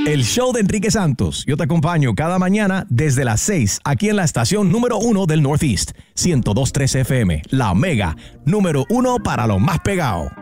El show de Enrique Santos. Yo te acompaño cada mañana desde las 6 aquí en la estación número 1 del Northeast, 102.3 FM, La Mega, número 1 para los más pegados.